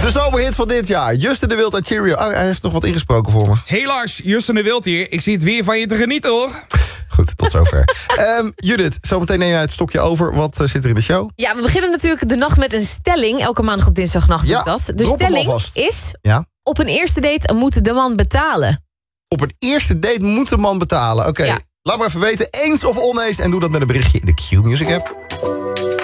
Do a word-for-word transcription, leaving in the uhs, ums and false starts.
De zomerhit van dit jaar. Justin de Wild en Cheerio. Oh, hij heeft nog wat ingesproken voor me. Hey Lars, Justin de Wild hier. Ik zie het weer van je te genieten hoor. Goed, tot zover. um, Judith, zometeen neem jij het stokje over. Wat uh, zit er in de show? Ja, we beginnen natuurlijk de nacht met een stelling. Elke maandag op dinsdagnacht Ja, doe ik dat. De drop hem stelling alvast. is... Ja. Op een eerste date moet de man betalen. Op een eerste date moet de man betalen. Oké, okay. Ja. Laat maar even weten. Eens of oneens. En doe dat met een berichtje in de Q-Music app.